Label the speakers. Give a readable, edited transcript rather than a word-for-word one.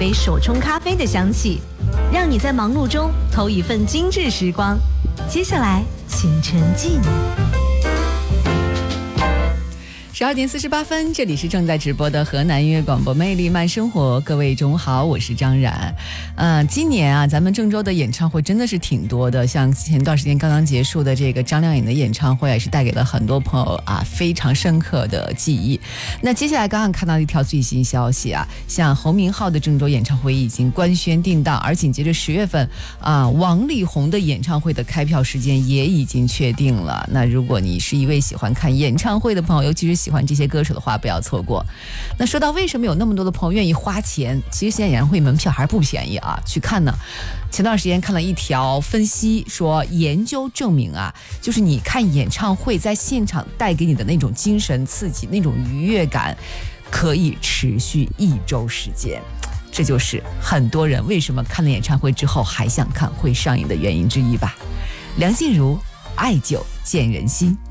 Speaker 1: 杯手冲咖啡的香气，让你在忙碌中偷一份精致时光。接下来，请沉浸。
Speaker 2: 12:48，这里是正在直播的河南音乐广播魅力慢生活，各位中午好，我是张然。今年啊，咱们郑州的演唱会真的是挺多的，像前段时间刚刚结束的这个张靓颖的演唱会，也是带给了很多朋友啊非常深刻的记忆。那接下来刚刚看到一条最新消息啊，像侯明昊的郑州演唱会已经官宣定档，而紧接着10月份啊，王力宏的演唱会的开票时间也已经确定了。那如果你是一位喜欢看演唱会的朋友，尤其是喜欢这些歌手的话，不要错过。那说到为什么有那么多的朋友愿意花钱，其实现在演唱会门票还是不便宜啊，去看呢。前段时间看了一条分析，说研究证明啊，就是你看演唱会在现场带给你的那种精神刺激，那种愉悦感，可以持续1周时间。这就是很多人为什么看了演唱会之后还想看会上瘾的原因之一吧。梁静茹，爱久见人心。